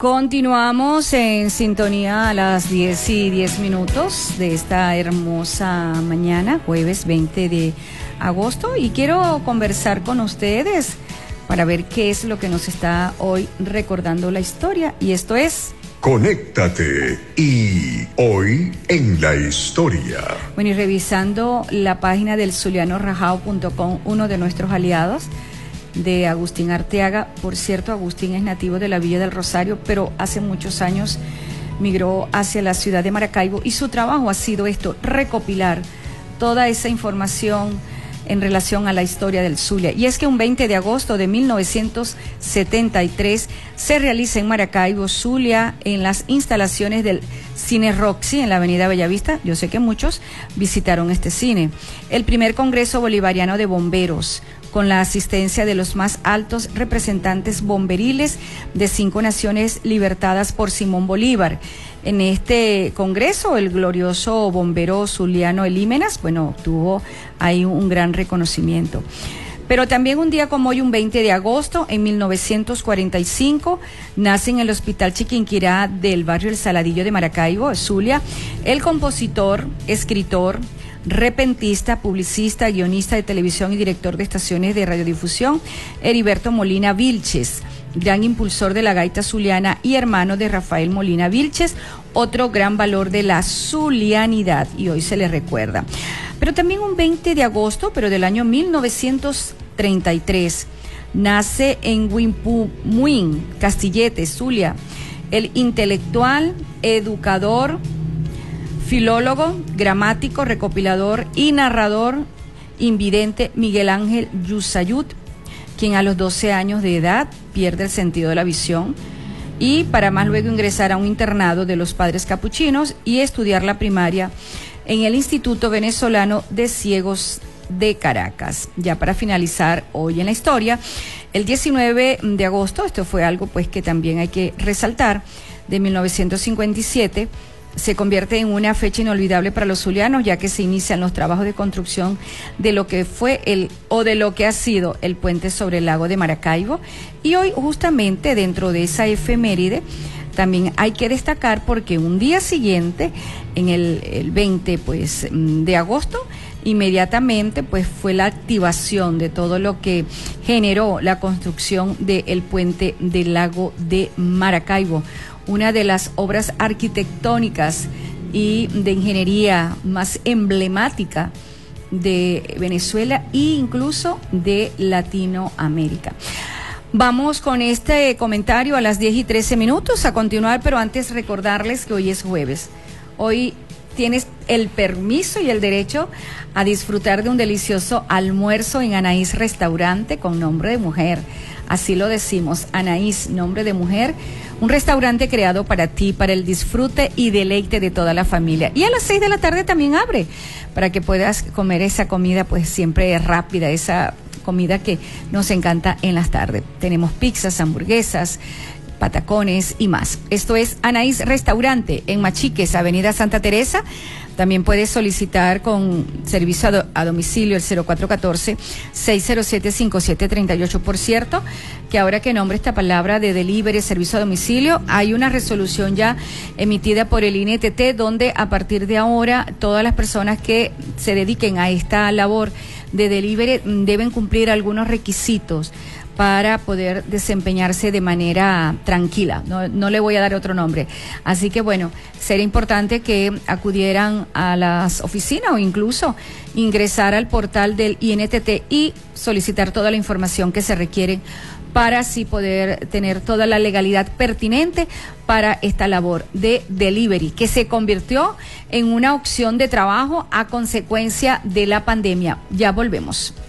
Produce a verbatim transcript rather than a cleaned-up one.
Continuamos en sintonía a las diez y diez minutos de esta hermosa mañana, jueves veinte de agosto, y quiero conversar con ustedes para ver qué es lo que nos está hoy recordando la historia, y esto es... Conéctate y hoy en la historia. Bueno, y revisando la página del zuliano rajao punto com, uno de nuestros aliados, de Agustín Arteaga. Por cierto, Agustín es nativo de la Villa del Rosario, pero hace muchos años migró hacia la ciudad de Maracaibo, y su trabajo ha sido esto, recopilar toda esa información en relación a la historia del Zulia. Y es que un veinte de agosto de mil novecientos setenta y tres se realiza en Maracaibo, Zulia, en las instalaciones del Cine Roxy en la avenida Bellavista. Yo sé que muchos visitaron este cine. El primer Congreso Bolivariano de Bomberos, con la asistencia de los más altos representantes bomberiles de cinco naciones libertadas por Simón Bolívar. En este congreso, el glorioso bombero zuliano Elímenes, bueno, tuvo ahí un gran reconocimiento. Pero también un día como hoy, un veinte de agosto, en mil novecientos cuarenta y cinco, nace en el Hospital Chiquinquirá del barrio El Saladillo de Maracaibo, Zulia, el compositor, escritor, repentista, publicista, guionista de televisión y director de estaciones de radiodifusión, Heriberto Molina Vilches, gran impulsor de la gaita zuliana y hermano de Rafael Molina Vilches, otro gran valor de la zulianidad, y hoy se le recuerda. Pero también un veinte de agosto, pero del año mil novecientos treinta y tres, nace en Huimpumuín, Castilletes, Zulia, el intelectual, educador, filólogo, gramático, recopilador y narrador invidente Miguel Ángel Yusayut, quien a los doce años de edad pierde el sentido de la visión, y para más luego ingresar a un internado de los Padres Capuchinos y estudiar la primaria en el Instituto Venezolano de Ciegos de Caracas. Ya para finalizar hoy en la historia, el diecinueve de agosto, esto fue algo pues que también hay que resaltar, de mil novecientos cincuenta y siete, se convierte en una fecha inolvidable para los zulianos, ya que se inician los trabajos de construcción de lo que fue el o de lo que ha sido el puente sobre el lago de Maracaibo. Y hoy, justamente dentro de esa efeméride, también hay que destacar porque un día siguiente, en el, el veinte pues, de agosto, inmediatamente pues fue la activación de todo lo que generó la construcción del puente del lago de Maracaibo, una de las obras arquitectónicas y de ingeniería más emblemática de Venezuela e incluso de Latinoamérica. Vamos con este comentario a las diez y trece minutos a continuar, pero antes recordarles que hoy es jueves. Hoy tienes el permiso y el derecho a disfrutar de un delicioso almuerzo en Anaís Restaurante con nombre de mujer. Así lo decimos, Anaís, nombre de mujer, un restaurante creado para ti, para el disfrute y deleite de toda la familia. Y a las seis de la tarde también abre, para que puedas comer esa comida pues siempre rápida, esa comida que nos encanta en las tardes. Tenemos pizzas, hamburguesas, patacones y más. Esto es Anaís Restaurante en Machiques, Avenida Santa Teresa. También puedes solicitar con servicio a, do, a domicilio el cero cuatro uno cuatro, seis cero siete, cinco siete tres ocho. Por cierto, que ahora que nombre esta palabra de delivery, servicio a domicilio, hay una resolución ya emitida por el I N E T T, donde a partir de ahora todas las personas que se dediquen a esta labor de delivery deben cumplir algunos requisitos para poder desempeñarse de manera tranquila. No, no le voy a dar otro nombre. Así que bueno, sería importante que acudieran a las oficinas o incluso ingresar al portal del I N E T T y solicitar toda la información que se requiere para así poder tener toda la legalidad pertinente para esta labor de delivery, que se convirtió en una opción de trabajo a consecuencia de la pandemia. Ya volvemos.